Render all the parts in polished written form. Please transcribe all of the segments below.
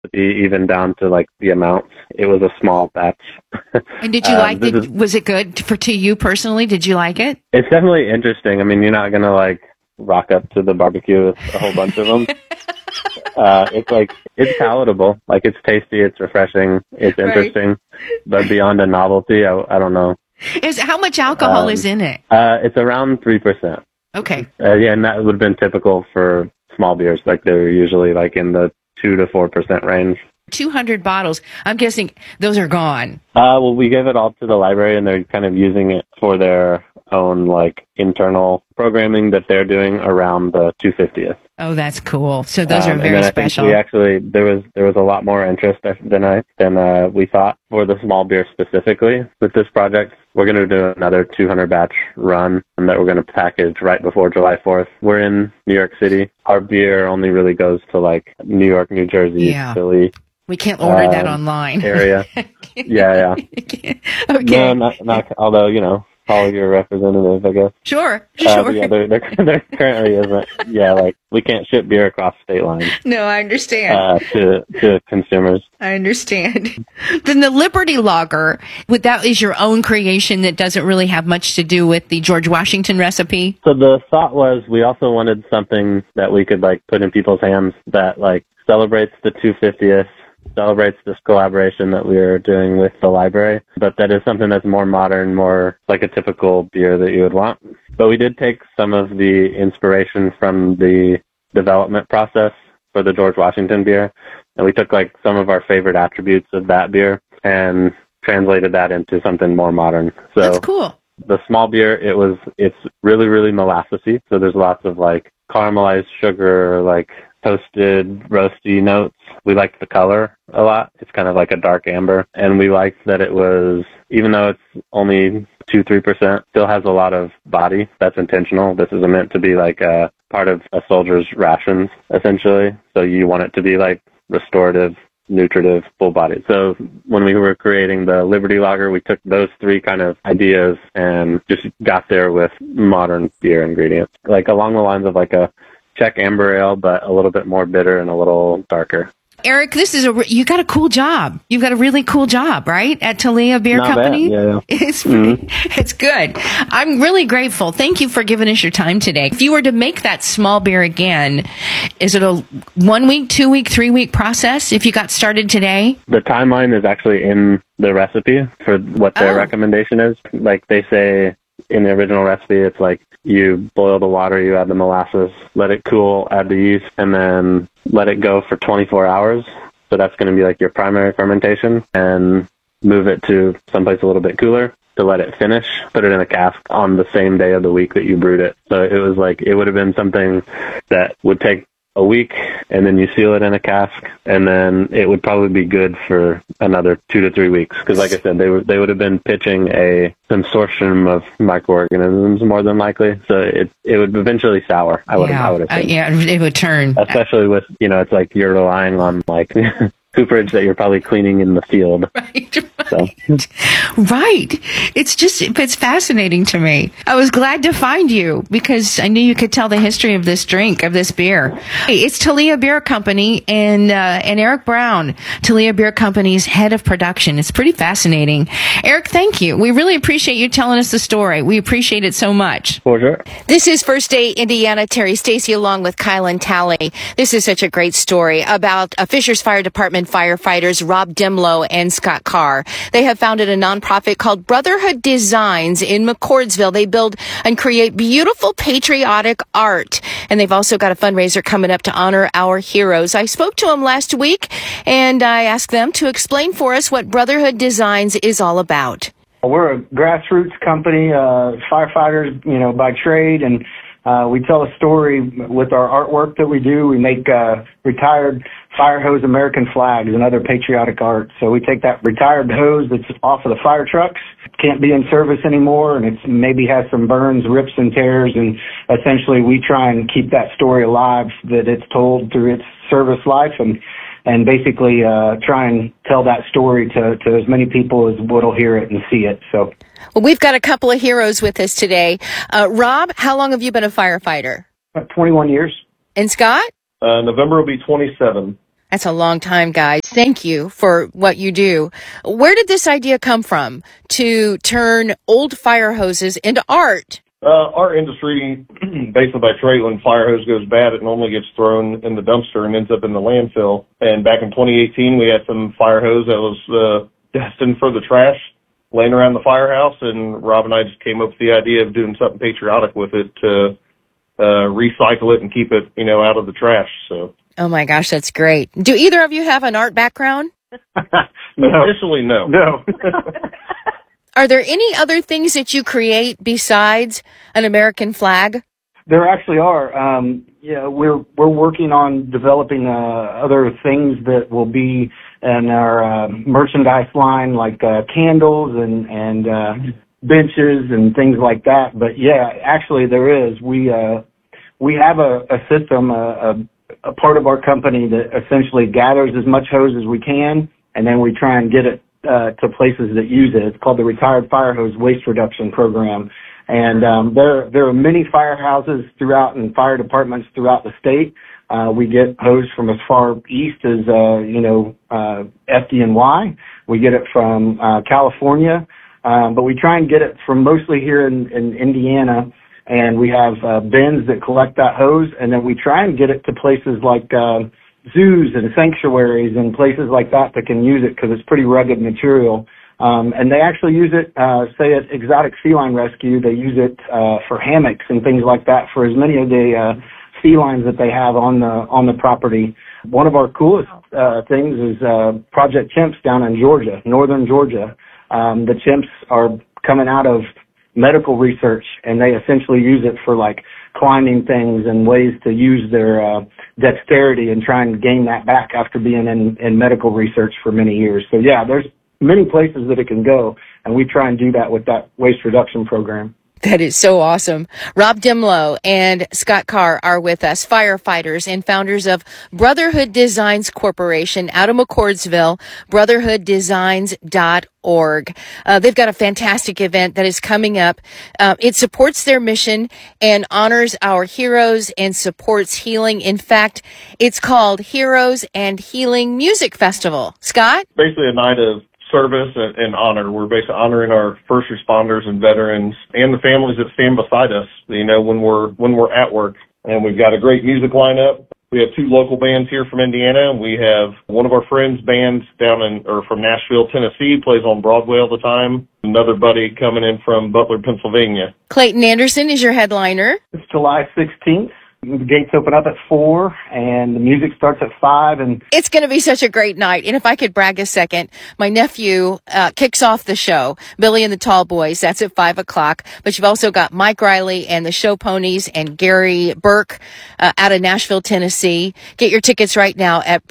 even down to like the amounts. It was a small batch. And did you like it? Was it good to you personally? Did you like it? It's definitely interesting. I mean, you're not going to like rock up to the barbecue with a whole bunch of them. It's palatable. Like, it's tasty, it's refreshing, it's interesting. Right. But beyond a novelty, I don't know. How much alcohol is in it? It's around 3%. Okay. Yeah, and that would have been typical for small beers. Like, they're usually like in the 2 to 4% range. 200 bottles. I'm guessing those are gone. Well, we gave it all to the library, and they're kind of using it for their own like internal programming that they're doing around the 250th. Oh, that's cool. So those are very special. We actually there was a lot more interest than we thought for the small beer specifically with this project. We're going to do another 200 batch run that we're going to package right before July 4th. We're in New York City. Our beer only really goes to like New York, New Jersey, Philly. We can't order that online. Area. Yeah. Okay. No, not. Although, you know, call your representative, I guess. Sure. Yeah, there currently isn't. Yeah, like, we can't ship beer across state lines. No, I understand. To consumers. I understand. Then the Liberty Lager, that is your own creation that doesn't really have much to do with the George Washington recipe? So the thought was we also wanted something that we could, like, put in people's hands that, like, celebrates the 250th, celebrates this collaboration that we are doing with the library, but that is something that's more modern, more like a typical beer that you would want. But we did take some of the inspiration from the development process for the George Washington beer, and we took like some of our favorite attributes of that beer and translated that into something more modern. So that's cool. The small beer, it's really, really molassesy, so there's lots of like caramelized sugar, like toasted, roasty notes. We liked the color a lot. It's kind of like a dark amber. And we liked that it was, even though it's only 2-3%, still has a lot of body. That's intentional. This is meant to be like a part of a soldier's rations, essentially. So you want it to be like restorative, nutritive, full bodied. So when we were creating the Liberty Lager, we took those three kind of ideas and just got there with modern beer ingredients, like along the lines of like a Czech amber ale, but a little bit more bitter and a little darker. Eric, you got a cool job. You've got a really cool job, right? At Talea Beer Not Company. Bad. Yeah. It's good. I'm really grateful. Thank you for giving us your time today. If you were to make that small beer again, is it a 1 week, 2 week, 3 week process if you got started today? The timeline is actually in the recipe for what their recommendation is. Like they say in the original recipe, it's like you boil the water, you add the molasses, let it cool, add the yeast, and then let it go for 24 hours. So that's going to be like your primary fermentation, and move it to someplace a little bit cooler to let it finish, put it in a cask on the same day of the week that you brewed it. So it was like, it would have been something that would take a week, and then you seal it in a cask, and then it would probably be good for another 2 to 3 weeks. Because, like I said, they would have been pitching a consortium of microorganisms more than likely, so it would eventually sour. I would have said. It would turn. Especially with, it's like you're relying on like cooperage that you're probably cleaning in the field. Right. It's fascinating to me. I was glad to find you because I knew you could tell the history of this drink, of this beer. It's Talea Beer Company and Eric Brown, Talea Beer Company's head of production. It's pretty fascinating. Eric, thank you. We really appreciate you telling us the story. We appreciate it so much. For sure. This is First Day Indiana. Terry Stacy along with Kylan Talley. This is such a great story about Fishers Fire Department firefighters Rob Dimlow and Scott Carr. They have founded a nonprofit called Brotherhood Designs in McCordsville. They build and create beautiful patriotic art. And they've also got a fundraiser coming up to honor our heroes. I spoke to them last week and I asked them to explain for us what Brotherhood Designs is all about. We're a grassroots company, firefighters, by trade, and we tell a story with our artwork that we do. We make retired fire hose American flags and other patriotic art. So we take that retired hose that's off of the fire trucks, can't be in service anymore, and it's maybe has some burns, rips, and tears, and essentially we try and keep that story alive that it's told through its service life, and basically try and tell that story to as many people as will hear it and see it. So, well, we've got a couple of heroes with us today. Rob, how long have you been a firefighter? 21 years. And Scott? November will be 27. That's a long time, guys. Thank you for what you do. Where did this idea come from to turn old fire hoses into art? Our industry, basically by trade, when fire hose goes bad, it normally gets thrown in the dumpster and ends up in the landfill. And back in 2018, we had some fire hose that was destined for the trash laying around the firehouse, and Rob and I just came up with the idea of doing something patriotic with it to recycle it and keep it, out of the trash. So. Oh my gosh, that's great. Do either of you have an art background? No. Officially, no. No. Are there any other things that you create besides an American flag? There actually are. We're working on developing other things that will be in our merchandise line, like candles and benches and things like that. But yeah, actually there is. We have a system, a part of our company that essentially gathers as much hose as we can, and then we try and get it to places that use it. It's called the Retired Fire Hose Waste Reduction Program. And there are many firehouses throughout and fire departments throughout the state. We get hose from as far east as, FDNY. We get it from California. But we try and get it from mostly here in Indiana. And we have bins that collect that hose. And then we try and get it to places like zoos and sanctuaries and places like that can use it because it's pretty rugged material. And they actually use it, say at Exotic Feline Rescue, they use it for hammocks and things like that for as many of the felines that they have on the property. One of our coolest things is Project Chimps down in Georgia, northern Georgia. The chimps are coming out of medical research, and they essentially use it for like climbing things and ways to use their dexterity and try and gain that back after being in medical research for many years. So yeah, there's many places that it can go, and we try and do that with that waste reduction program. That is so awesome. Rob Dimlow and Scott Carr are with us, firefighters and founders of Brotherhood Designs Corporation out of McCordsville, brotherhooddesigns.org. They've got a fantastic event that is coming up. It supports their mission and honors our heroes and supports healing. In fact, it's called Heroes and Healing Music Festival. Scott? Basically a night of service and honor. We're basically honoring our first responders and veterans and the families that stand beside us, when we're at work. And we've got a great music lineup. We have two local bands here from Indiana. We have one of our friends' bands from Nashville, Tennessee, plays on Broadway all the time. Another buddy coming in from Butler, Pennsylvania. Clayton Anderson is your headliner. It's July 16th. The gates open up at 4 and the music starts at 5. And it's going to be such a great night. And if I could brag a second, my nephew kicks off the show, Billy and the Tall Boys. That's at 5 o'clock. But you've also got Mike Riley and the Show Ponies and Gary Burke out of Nashville, Tennessee. Get your tickets right now at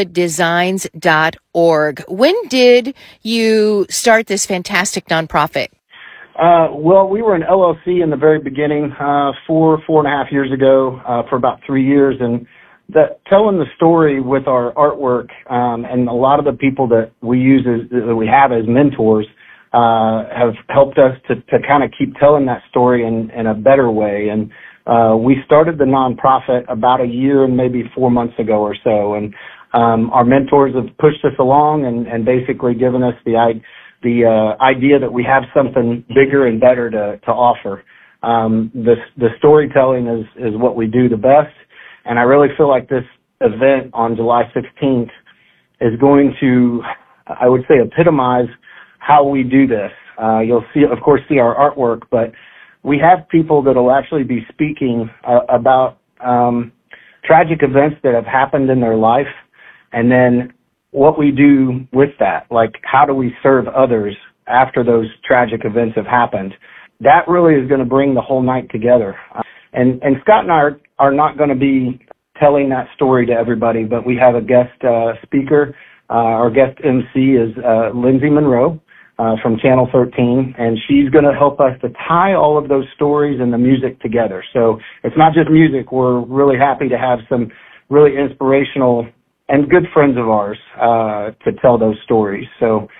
brotherhooddesigns.org. When did you start this fantastic nonprofit? Well, we were an LLC in the very beginning, 4.5 years ago, for about 3 years, and telling the story with our artwork, and a lot of the people that we have as mentors, have helped us to kind of keep telling that story in a better way. And, we started the nonprofit about a year and maybe 4 months ago or so. And, our mentors have pushed us along and basically given us the idea that we have something bigger and better to offer. The storytelling is what we do the best, and I really feel like this event on July 16th is going to, I would say, epitomize how we do this. You'll see our artwork, but we have people that will actually be speaking about tragic events that have happened in their life, and then what we do with that, like how do we serve others after those tragic events have happened. That really is going to bring the whole night together. And Scott and I are not going to be telling that story to everybody, but we have a guest speaker. Our guest MC is Lindsay Monroe from Channel 13, and she's going to help us to tie all of those stories and the music together. So it's not just music. We're really happy to have some really inspirational and good friends of ours to tell those stories. So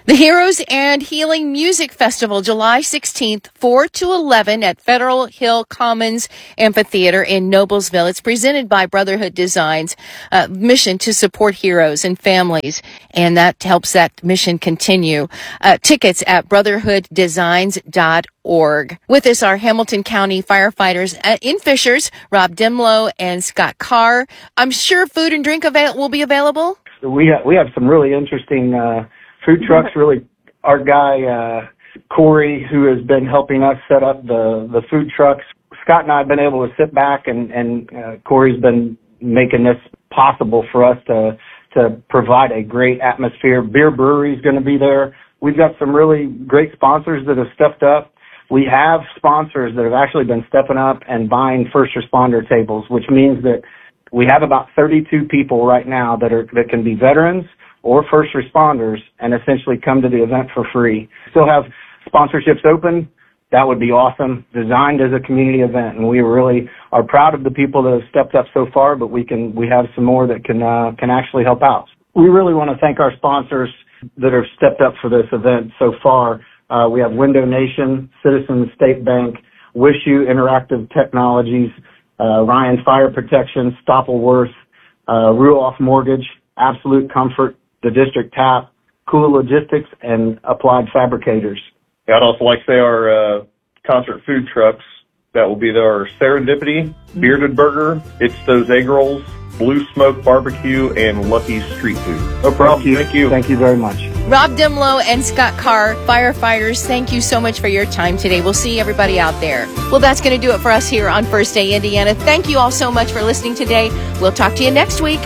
The Heroes and Healing Music Festival, July 16th, 4 to 11 at Federal Hill Commons Amphitheater in Noblesville. It's presented by Brotherhood Designs, mission to support heroes and families, and that helps that mission continue. Tickets at brotherhooddesigns.org. With us are Hamilton County firefighters in Fishers, Rob Dimlow and Scott Carr. I'm sure food and drink will be available. We have some really interesting food trucks. Really, our guy Corey, who has been helping us set up the food trucks. Scott and I have been able to sit back, and Corey's been making this possible for us to provide a great atmosphere. Beer Brewery is going to be there. We've got some really great sponsors that have stepped up. We have sponsors that have actually been stepping up and buying first responder tables, which means that we have about 32 people right now that can be veterans or first responders and essentially come to the event for free. Still have sponsorships open. That would be awesome. Designed as a community event, and we really are proud of the people that have stepped up so far, but we have some more that can actually help out. We really want to thank our sponsors that have stepped up for this event so far. We have Window Nation, Citizens State Bank, WishU Interactive Technologies, Ryan Fire Protection, Stoppelworth, Ruoff Mortgage, Absolute Comfort, the District Tap, Cool Logistics, and Applied Fabricators. I'd also like to say our concert food trucks that will be there are Serendipity, Bearded Burger, It's Those Egg Rolls, Blue Smoke Barbecue, and Lucky Street Food. No problem. Thank you. Thank you very much. Rob Dimlow and Scott Carr, firefighters, thank you so much for your time today. We'll see everybody out there. Well, that's going to do it for us here on First Day Indiana. Thank you all so much for listening today. We'll talk to you next week.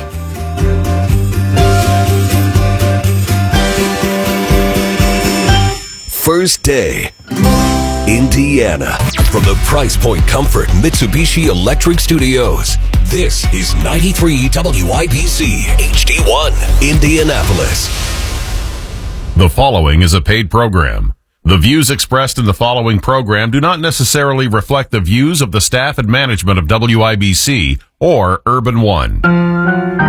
First Day Indiana. From the Price Point Comfort Mitsubishi Electric Studios, this is 93 WIBC HD1 Indianapolis. The following is a paid program. The views expressed in the following program do not necessarily reflect the views of the staff and management of WIBC or Urban One.